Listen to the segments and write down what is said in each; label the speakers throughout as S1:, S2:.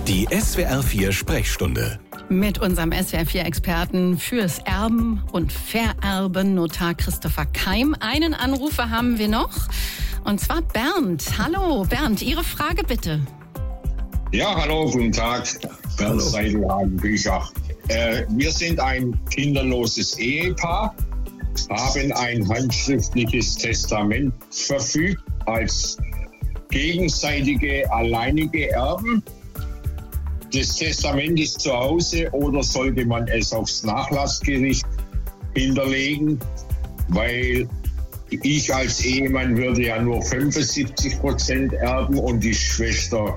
S1: Die SWR4 Sprechstunde.
S2: Mit unserem SWR4-Experten fürs Erben und Vererben, Notar Christopher Keim. Einen Anrufer haben wir noch, und zwar Bernd. Hallo Bernd, Ihre Frage bitte.
S3: Ja, hallo, guten Tag. Bernd Seidelhagen-Büchach. Wir sind ein kinderloses Ehepaar, haben ein handschriftliches Testament verfügt als gegenseitige alleinige Erben. Das Testament ist zu Hause oder sollte man es aufs Nachlassgericht hinterlegen? Weil ich als Ehemann würde ja nur 75% erben und die Schwester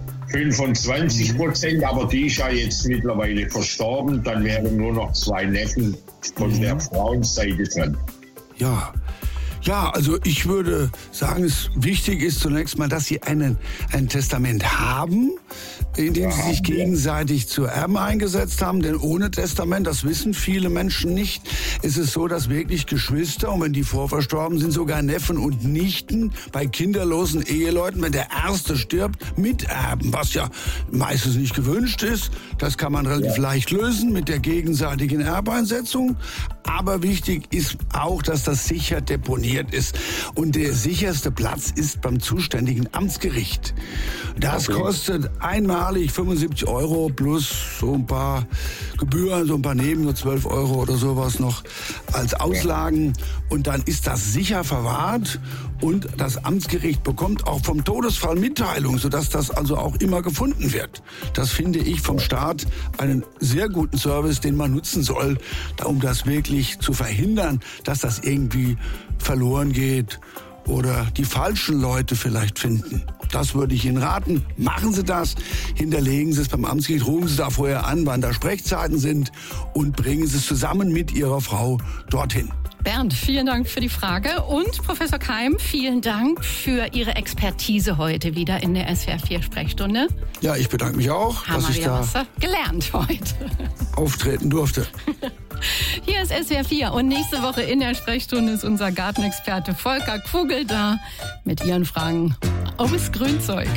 S3: 25%, aber die ist ja jetzt mittlerweile verstorben. Dann wären nur noch 2 Neffen von der Frauenseite dran.
S4: Ja, also ich würde sagen, es wichtig ist zunächst mal, dass Sie ein Testament haben, in dem Sie sich gegenseitig zu Erben eingesetzt haben. Denn ohne Testament, das wissen viele Menschen nicht, ist es so, dass wirklich Geschwister, und wenn die vorverstorben sind, sogar Neffen und Nichten bei kinderlosen Eheleuten, wenn der Erste stirbt, miterben, was ja meistens nicht gewünscht ist. Das kann man relativ leicht lösen mit der gegenseitigen Erbeinsetzung. Aber wichtig ist auch, dass das sicher deponiert ist. Und der sicherste Platz ist beim zuständigen Amtsgericht. Das kostet einmalig 75 € plus so ein paar Gebühren, so ein paar Neben, nur 12 € oder sowas noch als Auslagen. Und dann ist das sicher verwahrt und das Amtsgericht bekommt auch vom Todesfall Mitteilung, sodass das also auch immer gefunden wird. Das finde ich vom Staat einen sehr guten Service, den man nutzen soll, um das wirklich zu verhindern, dass das irgendwie verloren geht oder die falschen Leute vielleicht finden. Das würde ich Ihnen raten. Machen Sie das, hinterlegen Sie es beim Amtsgericht, rufen Sie da vorher an, wann da Sprechzeiten sind und bringen Sie es zusammen mit Ihrer Frau dorthin.
S2: Bernd, vielen Dank für die Frage. Und Professor Keim, vielen Dank für Ihre Expertise heute wieder in der SWR4-Sprechstunde.
S4: Ja, ich bedanke mich auch,
S2: Haben
S4: dass ich
S2: wir
S4: da
S2: was gelernt heute.
S4: auftreten durfte.
S2: Hier ist SWR4 und nächste Woche in der Sprechstunde ist unser Gartenexperte Volker Kugel da mit Ihren Fragen ums Grünzeug.